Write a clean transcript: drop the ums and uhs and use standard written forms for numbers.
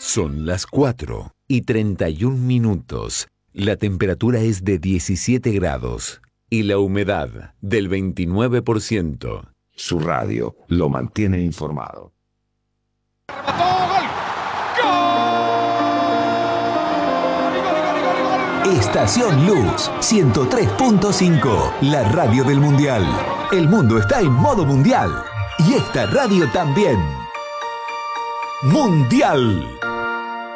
Son las 4:31. La temperatura es de 17 grados y la humedad del 29%. Su radio lo mantiene informado. Estación Luz 103.5, la radio del Mundial. El mundo está en modo mundial y esta radio también. Mundial.